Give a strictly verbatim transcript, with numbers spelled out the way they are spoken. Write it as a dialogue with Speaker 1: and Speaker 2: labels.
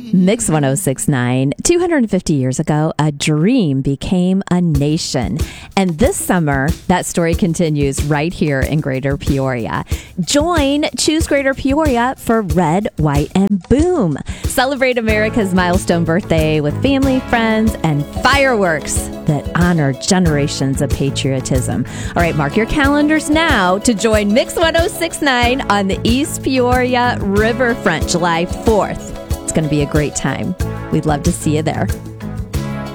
Speaker 1: Mix one oh six point nine. two hundred fifty years ago, a dream became a nation. And this summer, that story continues right here in Greater Peoria. Join Choose Greater Peoria for Red, White, and Boom. Celebrate America's milestone birthday with family, friends, and fireworks that honor generations of patriotism. All right, mark your calendars now to join Mix one oh six point nine on the East Peoria Riverfront July fourth. It's going to be a great time. We'd love to see you there.